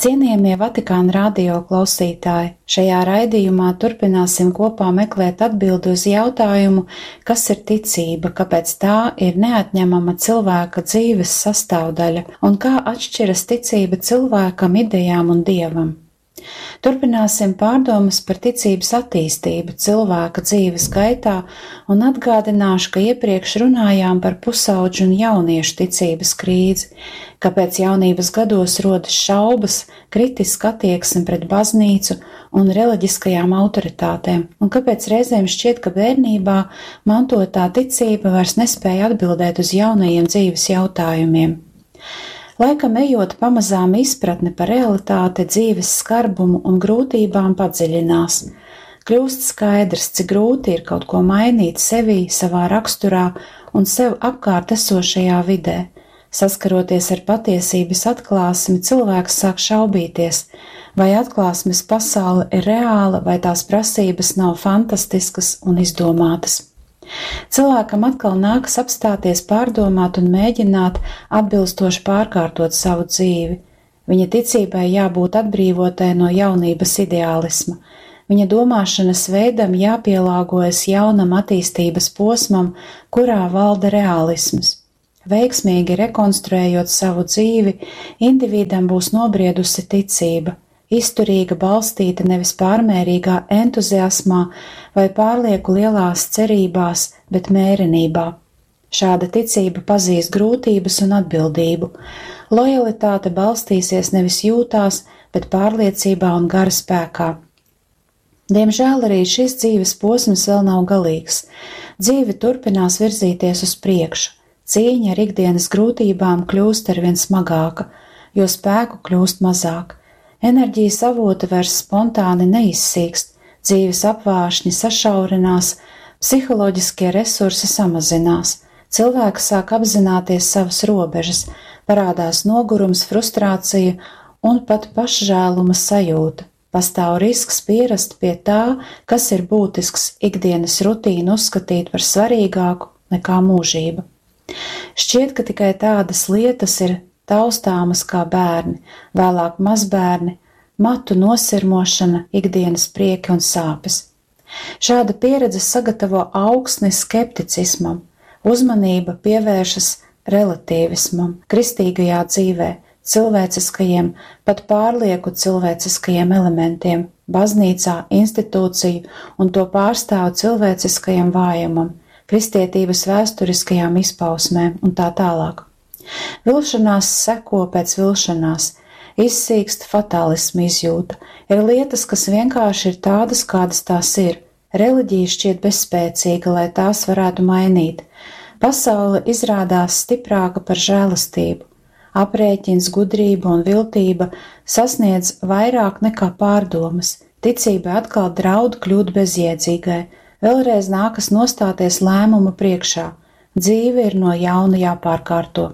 Cienījamie Vatikāna radio klausītāji, šajā raidījumā turpināsim kopā meklēt atbildi uz jautājumu, kas ir ticība, kāpēc tā ir neatņemama cilvēka dzīves sastāvdaļa un kā atšķiras ticība cilvēkam, idejām un dievam. Turpināsim pārdomas par ticības attīstību cilvēka dzīves gaitā un atgādināšu, ka iepriekš runājām par pusaudžu un jauniešu ticības krīzi, kāpēc jaunības gados rodas šaubas, kritiska attieksme pret baznīcu un reliģiskajām autoritātēm, un kāpēc reizēm šķiet, ka bērnībā mantotā ticība vairs nespēja atbildēt uz jaunajiem dzīves jautājumiem. Laikam ejot, pamazām izpratne par realitāti, dzīves skarbumu un grūtībām padziļinās. Kļūst skaidrs, cik grūti ir kaut ko mainīt sevī, savā raksturā un sev apkārt esošajā vidē. Saskaroties ar patiesības atklāsmi, cilvēks sāk šaubīties, vai atklāsmes pasaule ir reāla, vai tās prasības nav fantastiskas un izdomātas. Cilvēkam atkal nākas apstāties, pārdomāt un mēģināt atbilstoši pārkārtot savu dzīvi. Viņa ticībai jābūt atbrīvotai no jaunības ideālisma. Viņa domāšanas veidam jāpielāgojas jaunam attīstības posmam, kurā valda reālisms. Veiksmīgi rekonstruējot savu dzīvi, individam būs nobriedusi ticība, izturīga, balstīta nevis pārmērīgā entuziasmā vai pārlieku lielās cerībās, bet mērenībā. Šāda ticība pazīs grūtības un atbildību. Lojalitāte balstīsies nevis jūtās, bet pārliecībā un gara spēkā. Diemžēl arī šis dzīves posms vēl nav galīgs. Dzīve turpinās virzīties uz priekšu. Cīņa ar ikdienas grūtībām kļūst arvien smagāka, jo spēku kļūst mazāk. Enerģijas avoti vairs spontāni neizsīkst, dzīves apvāršņi sašaurinās, psiholoģiskie resursi samazinās, cilvēks sāk apzināties savas robežas, parādās nogurums, frustrācija un pat pašžēluma sajūta. Pastāv risks pierast pie tā, kas ir būtisks, ikdienas rutīnu uzskatīt par svarīgāku nekā mūžība. Šķiet, ka tikai tādas lietas ir taustāmas kā bērni, vēlāk mazbērni, matu nosirmošana, ikdienas prieki un sāpes. Šāda pieredze sagatavo augsni skepticismam, uzmanība pievēršas relativismam, kristīgajā dzīvē, cilvēciskajiem, pat pārlieku cilvēciskajiem elementiem, baznīcā, institūciju un to pārstāvu cilvēciskajam vājumam, kristietības vēsturiskajām izpausmēm un tā tālāk. Vilšanās seko pēc vilšanās, izsīkst fatālismu izjūta, ir lietas, kas vienkārši ir tādas, kādas tās ir. Reliģija šķiet bezspēcīga, lai tās varētu mainīt. Pasaule izrādās stiprāka par žēlastību. Aprēķins, gudrība un viltība sasniedz vairāk nekā pārdomas. Ticībai atkal draud kļūt bezjēdzīgai. Vēlreiz nākas nostāties lēmumu priekšā. Dzīve ir no jauna jāpārkārto.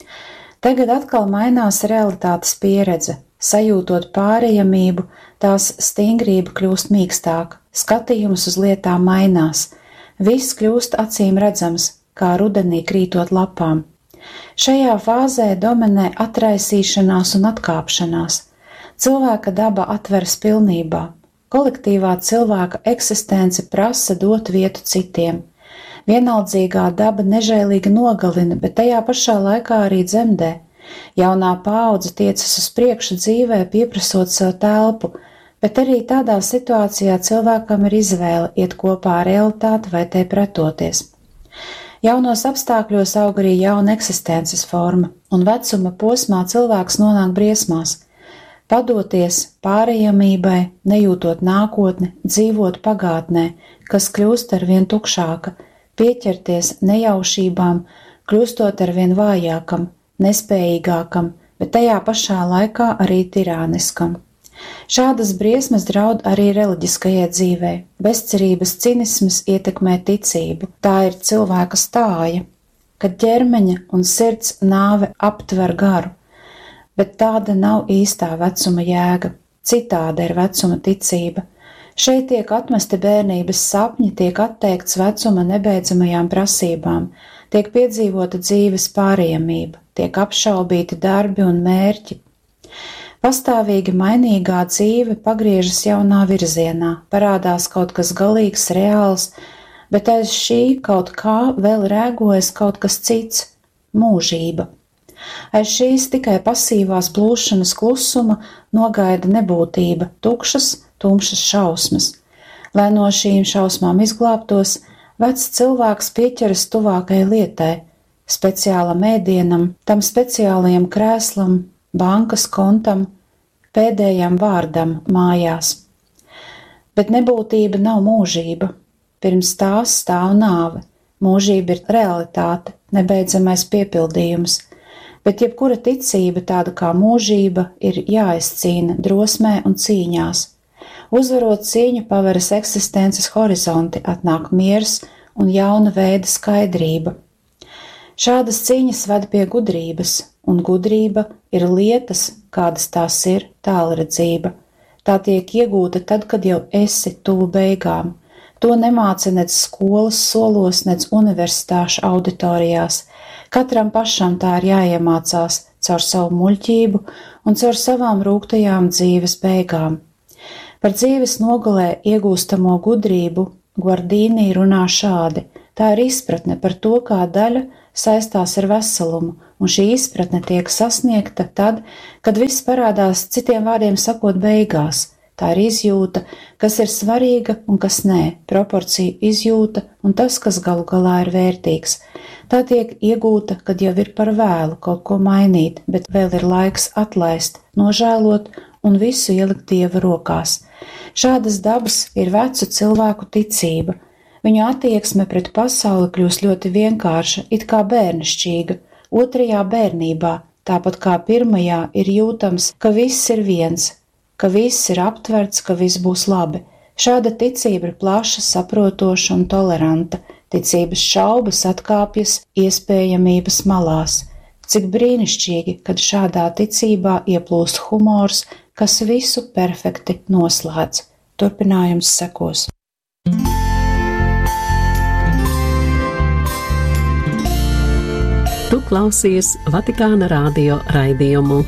Tagad atkal mainās realitātes pieredze, sajūtot pārejamību, tās stingrība kļūst mīkstāka, skatījums uz lietām mainās, viss kļūst acīm redzams, kā rudenī krītot lapām. Šajā fāzē dominē atraisīšanās un atkāpšanās. Cilvēka daba atveras pilnībā, kolektīvā cilvēka eksistence prasa dot vietu citiem. Vienaldzīgā daba nežēlīgi nogalina, bet tajā pašā laikā arī dzemdē. Jaunā paudze tiecas uz priekšu dzīvē, pieprasot sev telpu, bet arī tādā situācijā cilvēkam ir izvēle iet kopā ar realitāti vai tai pretoties. Jaunos apstākļos aug arī jauna eksistences forma, un vecuma posmā cilvēks nonāk briesmās. Padoties pārejamībai, nejūtot nākotni, dzīvot pagātnē, kas kļūst arvien tukšāka, pieķerties nejaušībām, kļūstot arvien vājākam, nespējīgākam, bet tajā pašā laikā arī tirāniskam. Šādas briesmas draud arī reliģiskajai dzīvei. Bezcerības cinisms ietekmē ticību. Tā ir cilvēka stāja, kad ķermeņa un sirds nāve aptver garu, bet tāda nav īstā vecuma jēga. Citāda ir vecuma ticība. Šeit tiek atmesti bērnības sapņi, tiek atteikts vecuma nebeidzamajām prasībām, tiek piedzīvota dzīves pārējamība, tiek apšaubīti darbi un mērķi. Pastāvīgi mainīgā dzīve pagriežas jaunā virzienā, parādās kaut kas galīgs, reāls, bet aiz šī kaut kā vēl rēgojas kaut kas cits - mūžība. Aiz šīs tikai pasīvās plūšanas klusuma nogaida nebūtība, tukšas, tumšas šausmas. Lai no šīm šausmām izglābtos, vecs cilvēks pieķeras tuvākai lietai, speciālam ēdienam, tam speciālajam krēslam, bankas kontam, pēdējam vārdam mājās. Bet nebūtība nav mūžība. Pirms tās stāv nāve. Mūžība ir realitāte, nebeidzamais piepildījums. Bet jebkura ticība, tāda kā mūžība, ir jāizcīna drosmē un cīņās. Uzvarot cīņu, paveras eksistences horizonti, atnāk miers un jauna veida skaidrība. Šādas cīņas ved pie gudrības, un gudrība ir lietas, kādas tās ir, tālredzība. Tā tiek iegūta tad, kad jau esi tuvu beigām. To nemāca nec skolas solos, nec universitāšu auditorijās. Katram pašam tā ir jāiemācās caur savu muļķību un caur savām rūgtajām dzīves beigām. Par dzīves nogalē iegūstamo gudrību Guardīnī runā šādi. Tā ir izpratne par to, kā daļa saistās ar veselumu, un šī izpratne tiek sasniegta tad, kad viss parādās, citiem vārdiem sakot, beigās. Tā ir izjūta, kas ir svarīga un kas nē, proporcija izjūta un tas, kas galu galā ir vērtīgs. Tā tiek iegūta, kad jau ir par vēlu kaut ko mainīt, bet vēl ir laiks atlaist, nožēlot un visu ielikt Dieva rokās. Šādas dabas ir vecu cilvēku ticība. Viņu attieksme pret pasauli kļūst ļoti vienkārša, it kā bērnišķīga. Otrajā bērnībā, tāpat kā pirmajā, ir jūtams, ka viss ir viens, ka viss ir aptverts, ka viss būs labi. Šāda ticība ir plaša, saprotoša un toleranta. Ticības šaubas atkāpjas iespējamības malās. Cik brīnišķīgi, kad šādā ticībā ieplūst humors, kas visu perfekti noslēdz. Turpinājums sekos. Tu klausies Vatikāna radio raidījumu.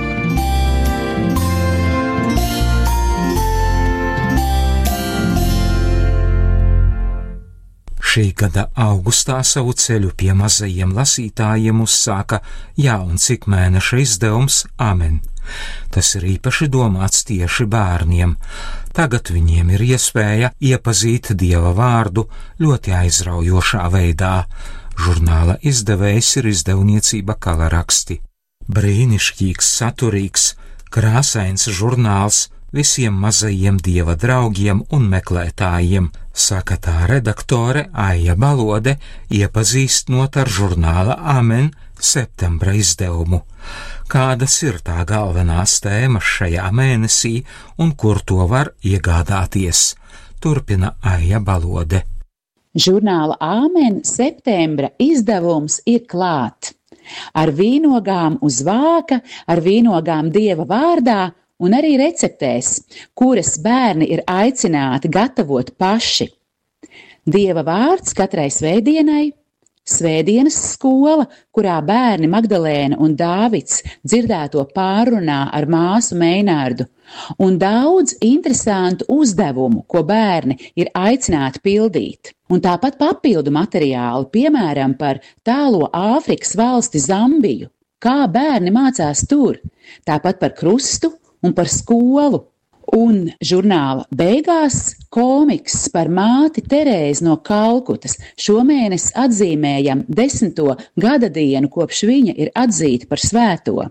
Šī gada augustā savu ceļu pie mazajiem lasītājiem uzsāka jauns ikmēneša izdevums Amen. Tas ir īpaši domāts tieši bērniem. Tagad viņiem ir iespēja iepazīt Dieva vārdu ļoti aizraujošā veidā. Žurnāla izdevējs ir izdevniecība Kalaraksti. Brīnišķīgs, saturīgs, krāsains žurnāls visiem mazajiem Dieva draugiem un meklētājiem, saka tā redaktore Aija Balode, iepazīstinot ar žurnāla Amen septembra izdevumu. Kādas ir tā galvenās tēmas šajā mēnesī un kur to var iegādāties? Turpina Aija Balode. Žurnāla Āmen septembra izdevums ir klāt. Ar vīnogām uz vāka, ar vīnogām Dieva vārdā un arī receptēs, kuras bērni ir aicināti gatavot paši. Dieva vārds katrai svētdienai, svētdienas skola, kurā bērni Magdalēna un Dāvids dzirdēto pārrunā ar māsu Meinārdu, un daudz interesantu uzdevumu, ko bērni ir aicināti pildīt. Un tāpat papildu materiāli, piemēram, par tālo Āfrikas valsti Zambiju, kā bērni mācās tur, tāpat par krustu un par skolu. Un žurnāla beigās komiks par māti Terēzi no Kalkutas. Šomēnes atzīmējam 10. gada dienu, kopš viņa ir atzīta par svēto.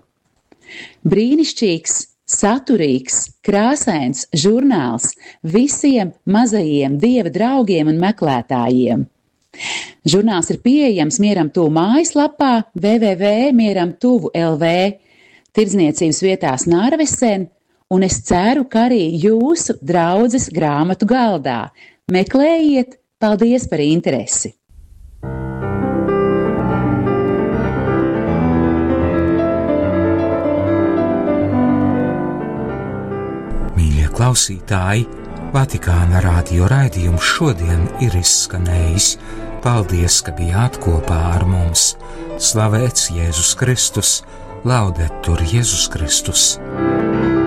Brīnišķīgs, saturīgs, krāsains žurnāls visiem mazajiem Dieva draugiem un meklētājiem. Žurnāls ir pieejams Mieram tuvu mājaslapā www.mieramtuvu.lv, tirdzniecības vietās Nārvesen, un es ceru, ka arī jūsu draudzes grāmatu galdā. Meklējiet, paldies par interesi! Mīļie klausītāji, Vatikāna radio raidījums šodien ir izskanējis. Paldies, ka bijāt kopā ar mums! Slavēts Jēzus Kristus! Laudetur Jēzus Kristus!